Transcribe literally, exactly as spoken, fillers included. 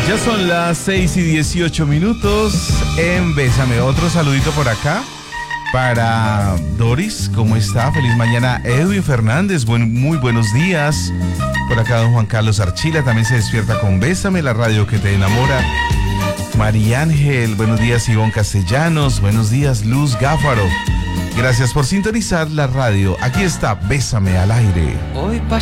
Ya son las seis y dieciocho minutos en Bésame. Otro saludito por acá para Doris. ¿Cómo está? Feliz mañana. Edwin Fernández, buen, muy buenos días. Por acá don Juan Carlos Archila también se despierta con Bésame, la radio que te enamora. María Ángel, buenos días. Ivonne Castellanos, buenos días. Luz Gáfaro, gracias por sintonizar la radio. Aquí está Bésame al aire. Hoy